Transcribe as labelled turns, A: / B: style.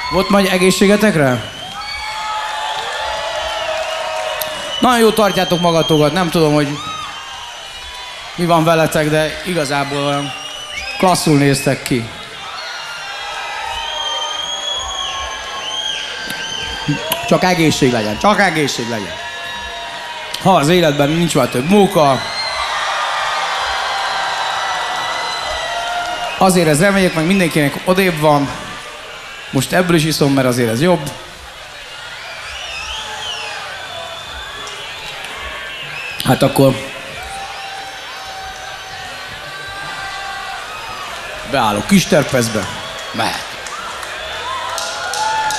A: Volt majd egészségetekre? Nagyon jó tartjátok magatokat, nem tudom, hogy mi van veletek, de igazából olyan klasszul néztek ki. Csak egészség legyen, csak egészség legyen. Ha az életben nincs már több móka, azért ez reméljük, meg mindenkinek odébb van. Most ebből is iszom, mert azért ez jobb. Hát akkor beállok kis terpezbe, mehet.